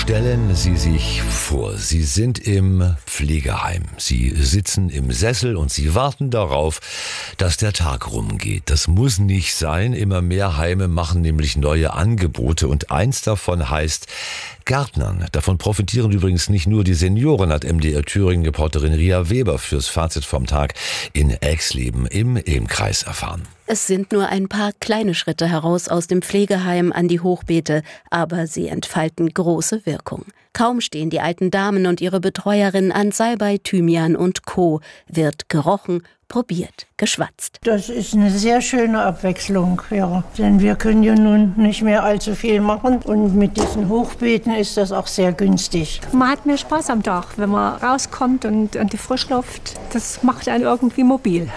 Stellen Sie sich vor, Sie sind im Pflegeheim. Sie sitzen im Sessel und Sie warten darauf, dass der Tag rumgeht. Das muss nicht sein. Immer mehr Heime machen nämlich neue Angebote und eins davon heißt Gärtnern. Davon profitieren übrigens nicht nur die Senioren, hat MDR Thüringen-Reporterin Ria Weber fürs Fazit vom Tag in Exleben im Ilm-Kreis erfahren. Es sind nur ein paar kleine Schritte heraus aus dem Pflegeheim an die Hochbeete, aber sie entfalten große Wirkung. Kaum stehen die alten Damen und ihre Betreuerinnen an Salbei, Thymian und Co., wird gerochen, probiert, geschwatzt. Das ist eine sehr schöne Abwechslung, ja. Denn wir können ja nun nicht mehr allzu viel machen und mit diesen Hochbeeten ist das auch sehr günstig. Man hat mehr Spaß am Tag, wenn man rauskommt und an die Frischluft. Das macht einen irgendwie mobil.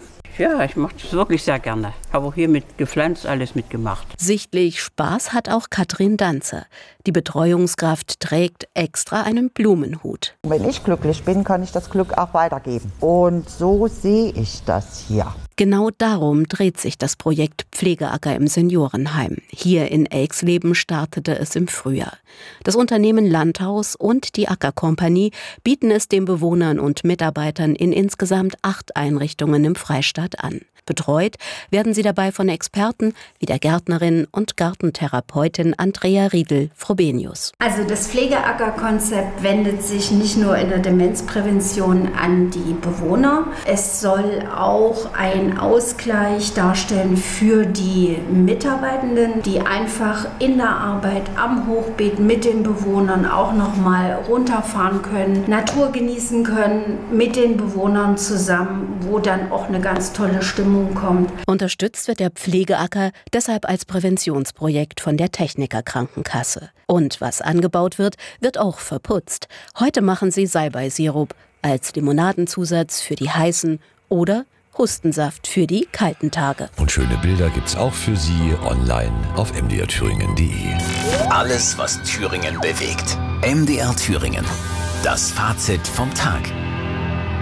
Ja, ich mache das wirklich sehr gerne. Habe auch hier mit gepflanzt, alles mitgemacht. Sichtlich Spaß hat auch Katrin Danzer. Die Betreuungskraft trägt extra einen Blumenhut. Wenn ich glücklich bin, kann ich das Glück auch weitergeben. Und so sehe ich das hier. Genau darum dreht sich das Projekt Pflegeacker im Seniorenheim. Hier in Exleben startete es im Frühjahr. Das Unternehmen Landhaus und die Ackerkompanie bieten es den Bewohnern und Mitarbeitern in insgesamt 8 Einrichtungen im Freistaat an. Betreut werden sie dabei von Experten wie der Gärtnerin und Gartentherapeutin Andrea Riedel-Frobenius. Also das Pflegeacker-Konzept wendet sich nicht nur in der Demenzprävention an die Bewohner. Es soll auch einen Ausgleich darstellen für die Mitarbeitenden, die einfach in der Arbeit am Hochbeet mit den Bewohnern auch nochmal runterfahren können, Natur genießen können mit den Bewohnern zusammen, wo dann auch eine ganz tolle Stimmung kommt. Unterstützt wird der Pflegeacker deshalb als Präventionsprojekt von der Techniker Krankenkasse. Und was angebaut wird, wird auch verputzt. Heute machen sie Salbeisirup als Limonadenzusatz für die heißen oder Hustensaft für die kalten Tage. Und schöne Bilder gibt's auch für Sie online auf mdrthüringen.de. Alles, was Thüringen bewegt. MDR Thüringen. Das Fazit vom Tag.